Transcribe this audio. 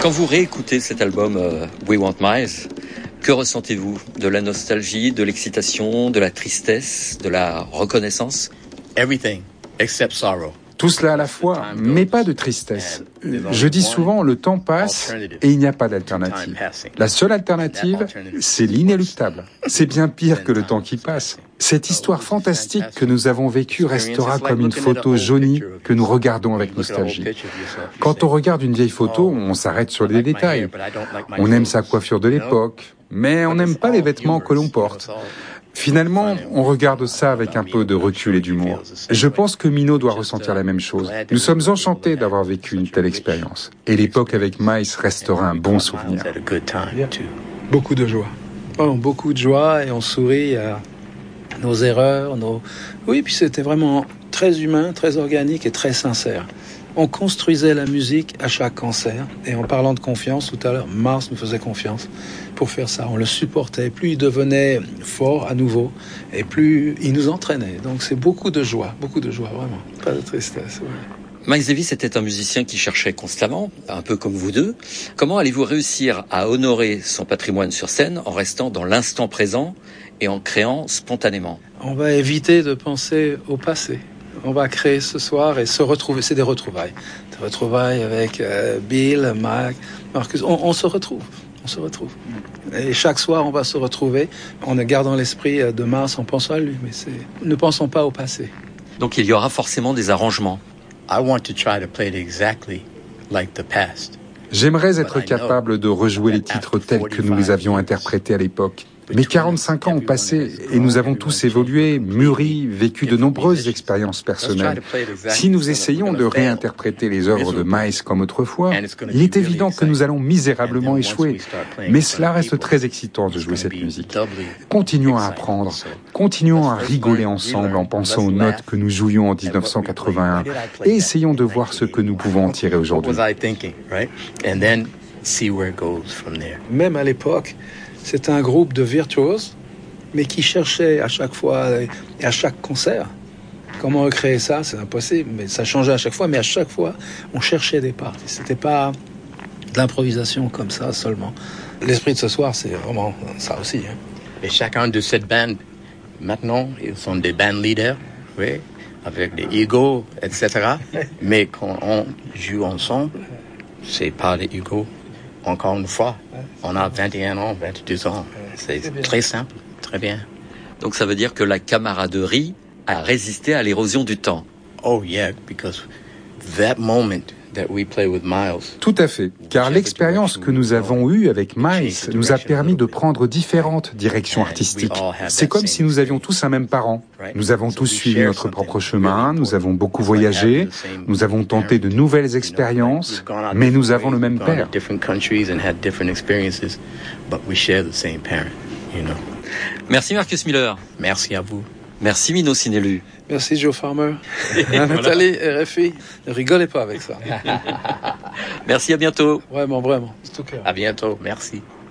Quand vous réécoutez cet album We Want Miles, que ressentez-vous? De la nostalgie, de l'excitation, de la tristesse, de la reconnaissance? Everything except sorrow. Tout cela à la fois, mais pas de tristesse. Je dis souvent, le temps passe et il n'y a pas d'alternative. La seule alternative, c'est l'inéluctable. C'est bien pire que le temps qui passe. Cette histoire fantastique que nous avons vécue restera comme une photo jaunie que nous regardons avec nostalgie. Quand on regarde une vieille photo, on s'arrête sur les détails. On aime sa coiffure de l'époque, mais on n'aime pas les vêtements que l'on porte. Finalement, on regarde ça avec un peu de recul et d'humour. Je pense que Mino doit ressentir la même chose. Nous sommes enchantés d'avoir vécu une telle expérience. Et l'époque avec Miles restera un bon souvenir. Beaucoup de joie. Oh, beaucoup de joie et on sourit à nos erreurs. Oui, puis c'était vraiment très humain, très organique et très sincère. On construisait la musique à chaque concert. Et en parlant de confiance, tout à l'heure, Mars nous faisait confiance pour faire ça. On le supportait. Plus il devenait fort à nouveau, et plus il nous entraînait. Donc c'est beaucoup de joie, vraiment. Pas de tristesse. Ouais. Miles Davis était un musicien qui cherchait constamment, un peu comme vous deux. Comment allez-vous réussir à honorer son patrimoine sur scène en restant dans l'instant présent et en créant spontanément? On va éviter de penser au passé. On va créer ce soir et se retrouver. C'est des retrouvailles. Des retrouvailles avec Bill, Mac, Marcus. On se retrouve. Et chaque soir, on va se retrouver en gardant l'esprit de Mars, en pensant à lui. Mais ne pensons pas au passé. Donc il y aura forcément des arrangements. I want to try to play it exactly like the past. J'aimerais être capable de rejouer les titres tels que nous les avions interprétés à l'époque. Mais 45 ans ont passé et nous avons tous évolué, mûri, vécu de nombreuses expériences personnelles. Si nous essayons de réinterpréter les œuvres de Miles comme autrefois, il est évident que nous allons misérablement échouer. Mais cela reste très excitant de jouer cette musique. Continuons à apprendre, continuons à rigoler ensemble en pensant aux notes que nous jouions en 1981 et essayons de voir ce que nous pouvons en tirer aujourd'hui. Même à l'époque, c'est un groupe de virtuoses, mais qui cherchaient à chaque fois et à chaque concert. Comment recréer ça? C'est impossible, mais ça changeait à chaque fois. Mais à chaque fois, on cherchait des parties. C'était pas de l'improvisation comme ça seulement. L'esprit de ce soir, c'est vraiment ça aussi. Hein. Et chacun de cette bande, maintenant, ils sont des band leaders, oui, avec des egos, etc. Mais quand on joue ensemble, c'est pas des egos. Encore une fois, on a 21 ans, 22 ans. C'est très simple, très bien. Donc ça veut dire que la camaraderie a résisté à l'érosion du temps. Oh yeah, because that moment that we play with Miles. Tout à fait, car l'expérience que nous avons eue avec Miles nous a permis de prendre différentes directions artistiques. C'est comme si nous avions tous un même parent. Nous avons tous suivi notre propre chemin, nous avons beaucoup voyagé, nous avons tenté de nouvelles expériences, mais nous avons le même père. Merci Marcus Miller. Merci à vous. Merci Mino Sinelu. Merci Joe Farmer. Nathalie, RFI, ne rigolez pas avec ça. Merci, à bientôt. Vraiment, c'est tout clair. À bientôt, merci.